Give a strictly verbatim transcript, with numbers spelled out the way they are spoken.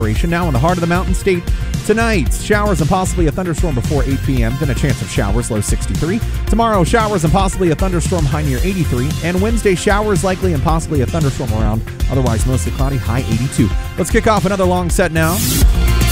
Now in the heart of the Mountain State. Tonight, showers and possibly a thunderstorm before eight p.m., then a chance of showers, low sixty-three. Tomorrow, showers and possibly a thunderstorm, high near eighty-three. And Wednesday, showers likely and possibly a thunderstorm around, otherwise mostly cloudy, high eighty-two. Let's kick off another long set now.